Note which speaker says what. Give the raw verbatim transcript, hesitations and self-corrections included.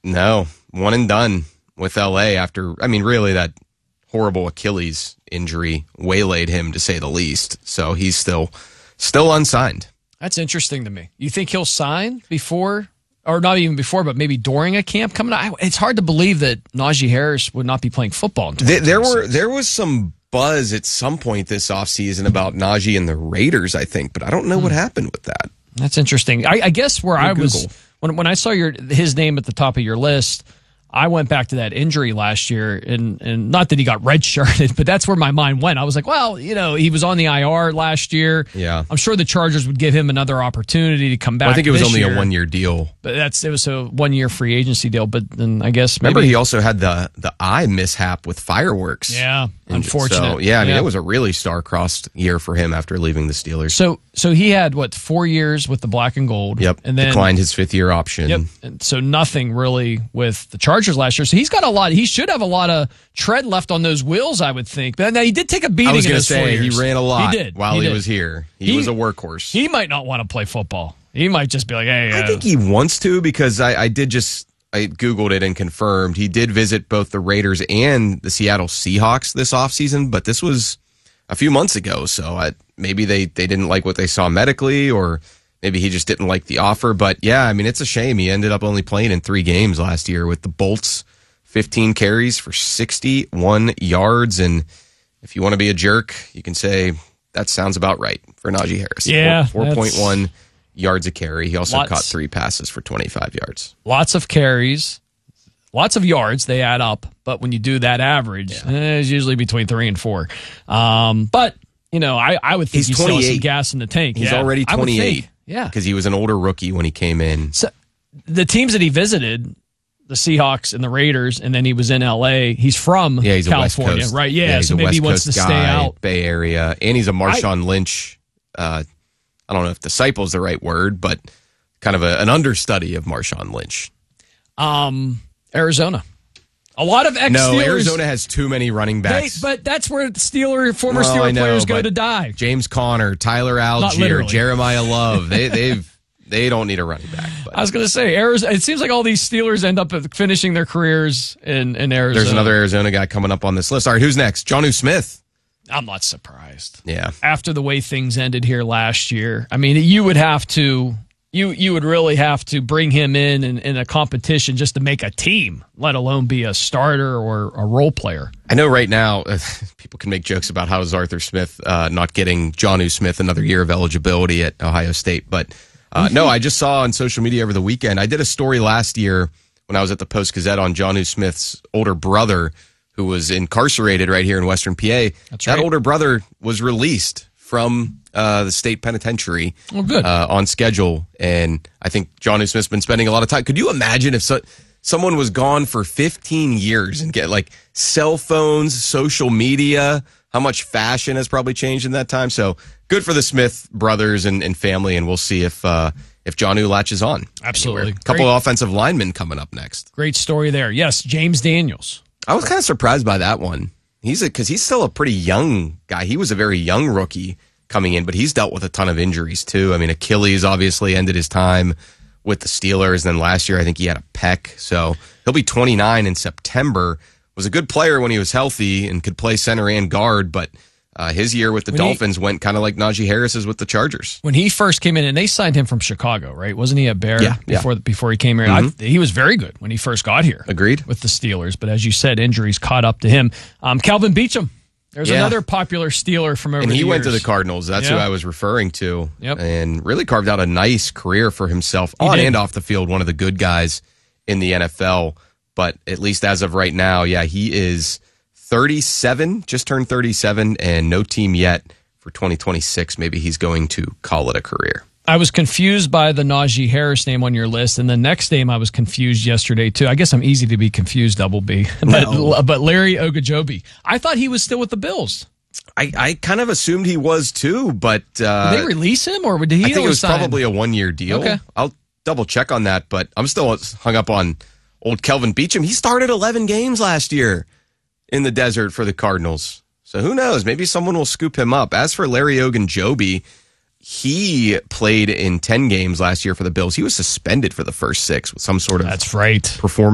Speaker 1: No, one and done with L A after, I mean, really that horrible Achilles injury waylaid him, to say the least. So he's still still unsigned.
Speaker 2: That's interesting to me. You think he'll sign before, or not even before, but maybe during a camp coming up? It's hard to believe that Najee Harris would not be playing football in
Speaker 1: there, there were There was some buzz at some point this offseason about Najee and the Raiders, I think, but I don't know hmm. what happened with that.
Speaker 2: That's interesting. I, I guess where I was... Google. When when I saw your his name at the top of your list, I went back to that injury last year, and, and not that he got redshirted, but that's where my mind went. I was like, well, you know, he was on the I R last year.
Speaker 1: Yeah,
Speaker 2: I'm sure the Chargers would give him another opportunity to come back.
Speaker 1: Well, I think it was only
Speaker 2: year.
Speaker 1: a one year deal,
Speaker 2: but that's it was a one year free agency deal. But then I guess maybe,
Speaker 1: remember he also had the the eye mishap with fireworks.
Speaker 2: Yeah, unfortunate.
Speaker 1: So, yeah, I mean
Speaker 2: yeah.
Speaker 1: it was a really star-crossed year for him after leaving the Steelers.
Speaker 2: So so he had what four years with the black and gold.
Speaker 1: Yep,
Speaker 2: and then
Speaker 1: declined his fifth year option.
Speaker 2: Yep, and so nothing really with the Chargers last year. So he's got a lot. He should have a lot of tread left on those wheels, I would think. But now he did take a beating.
Speaker 1: I was
Speaker 2: going to
Speaker 1: say he ran a lot.
Speaker 2: He did
Speaker 1: while
Speaker 2: he,
Speaker 1: he
Speaker 2: did.
Speaker 1: was here. He, he was a workhorse.
Speaker 2: He might not want to play football. He might just be like, hey.
Speaker 1: I
Speaker 2: uh,
Speaker 1: think he wants to, because I, I did just I googled it and confirmed he did visit both the Raiders and the Seattle Seahawks this offseason, but this was a few months ago. So I, maybe they they didn't like what they saw medically, or maybe he just didn't like the offer. But yeah, I mean, it's a shame he ended up only playing in three games last year with the Bolts. fifteen carries for sixty-one yards. And if you want to be a jerk, you can say that sounds about right for Najee Harris.
Speaker 2: Yeah.
Speaker 1: four point one yards a carry. He also
Speaker 2: lots,
Speaker 1: caught three passes for twenty-five yards.
Speaker 2: Lots of carries, lots of yards. They add up. But when you do that average, yeah. eh, it's usually between three and four. Um, but, you know, I, I would think
Speaker 1: he's
Speaker 2: you still have some gas in the tank.
Speaker 1: He's
Speaker 2: yeah,
Speaker 1: already twenty-eight.
Speaker 2: Yeah.
Speaker 1: Because he was an older rookie when he came in.
Speaker 2: So the teams that he visited, the Seahawks and the Raiders, and then he was in L A. He's from
Speaker 1: yeah, he's
Speaker 2: California,
Speaker 1: a West Coast,
Speaker 2: right? Yeah,
Speaker 1: yeah he's
Speaker 2: so
Speaker 1: a
Speaker 2: maybe
Speaker 1: West
Speaker 2: he wants
Speaker 1: Coast
Speaker 2: to
Speaker 1: guy,
Speaker 2: stay out.
Speaker 1: Bay Area. And he's a Marshawn
Speaker 2: I,
Speaker 1: Lynch, uh, I don't know if disciple is the right word, but kind of a, an understudy of Marshawn Lynch.
Speaker 2: Um, Arizona. A lot of ex-Steelers.
Speaker 1: No, Arizona has too many running backs.
Speaker 2: They, but that's where Steeler, former
Speaker 1: well,
Speaker 2: Steeler
Speaker 1: know,
Speaker 2: players go to die.
Speaker 1: James Conner, Tyler Algier, Jeremiah Love. They, they've they don't need a running back. But.
Speaker 2: I was going to say, Arizona, it seems like all these Steelers end up finishing their careers in, in Arizona.
Speaker 1: There's another Arizona guy coming up on this list. All right, who's next? Jonnu Smith.
Speaker 2: I'm not surprised.
Speaker 1: Yeah.
Speaker 2: After the way things ended here last year, I mean, you would have to, you you would really have to bring him in, in in a competition just to make a team, let alone be a starter or a role player.
Speaker 1: I know right now uh, people can make jokes about how is Arthur Smith uh, not getting Jonnu Smith another year of eligibility at Ohio State, but uh, no, I just saw on social media over the weekend. I did a story last year when I was at the Post-Gazette on Jonnu Smith's older brother, who was incarcerated right here in Western P A.
Speaker 2: That's
Speaker 1: that
Speaker 2: right.
Speaker 1: older brother was released from uh, the state penitentiary
Speaker 2: oh, good.
Speaker 1: Uh, on schedule. And I think Jonnu Smith's been spending a lot of time. Could you imagine if so, someone was gone for fifteen years and get like cell phones, social media, how much fashion has probably changed in that time? So good for the Smith brothers and, and family. And we'll see if, uh, if Jonnu latches on.
Speaker 2: Absolutely.
Speaker 1: A couple
Speaker 2: Great.
Speaker 1: of offensive linemen coming up next.
Speaker 2: Great story there. Yes, James Daniels.
Speaker 1: I was kind of surprised by that one. He's a because he's still a pretty young guy. He was a very young rookie coming in, but he's dealt with a ton of injuries too. I mean, Achilles obviously ended his time with the Steelers. Then last year, I think he had a pec. So he'll be twenty-nine in September. Was a good player when he was healthy and could play center and guard, but uh, his year with the
Speaker 2: when
Speaker 1: Dolphins
Speaker 2: he,
Speaker 1: went kind of like Najee Harris's with the Chargers.
Speaker 2: When he first came in, and they signed him from Chicago, right? Wasn't he a Bear
Speaker 1: yeah,
Speaker 2: before
Speaker 1: yeah.
Speaker 2: before he came here?
Speaker 1: Mm-hmm.
Speaker 2: I, he was very good when he first got here.
Speaker 1: Agreed.
Speaker 2: With the Steelers. But as you said, injuries caught up to him. Um, Calvin Beachum. There's
Speaker 1: yeah.
Speaker 2: another popular Steeler from over
Speaker 1: And he
Speaker 2: the
Speaker 1: went
Speaker 2: years.
Speaker 1: to the Cardinals. That's
Speaker 2: yeah.
Speaker 1: who I was referring to.
Speaker 2: Yep.
Speaker 1: And really carved out a nice career for himself
Speaker 2: He
Speaker 1: on
Speaker 2: did.
Speaker 1: and off the field. One of the good guys in the N F L. But at least as of right now, yeah, he is thirty-seven, just turned thirty-seven, and no team yet for twenty twenty-six. Maybe he's going to call it a career.
Speaker 2: I was confused by the Najee Harris name on your list, and the next name I was confused yesterday, too. I guess I'm easy to be confused, Double B. But,
Speaker 1: No.
Speaker 2: but Larry Ogunjobi, I thought he was still with the Bills.
Speaker 1: I, I kind of assumed he was too, but uh,
Speaker 2: Did they release him, or did he
Speaker 1: I think it was
Speaker 2: sign?
Speaker 1: probably a one-year deal.
Speaker 2: Okay.
Speaker 1: I'll double check on that, but I'm still hung up on old Kelvin Beachum. He started eleven games last year in the desert for the Cardinals. So who knows? Maybe someone will scoop him up. As for Larry Ogunjobi, he played in ten games last year for the Bills. He was suspended for the first six with some sort of
Speaker 2: That's right.
Speaker 1: performance